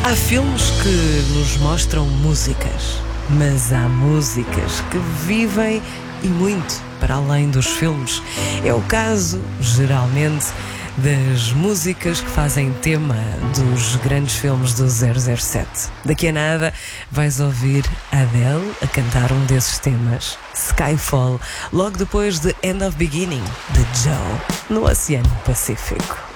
Há filmes que nos mostram músicas, mas há músicas que vivem e muito para além dos filmes. É o caso, geralmente, das músicas que fazem tema dos grandes filmes do 007. Daqui a nada vais ouvir Adele a cantar um desses temas, Skyfall, logo depois de End of Beginning, de Joe, no Oceano Pacífico.